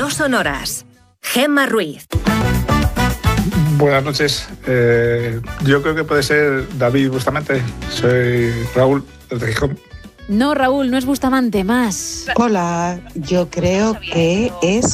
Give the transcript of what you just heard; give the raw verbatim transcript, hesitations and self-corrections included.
No Sonoras. Gemma Ruiz. Buenas noches. Eh, yo creo que puede ser David Bustamante. Soy Raúl desde Gijón. No, Raúl, no es Bustamante, más. Hola, yo creo que es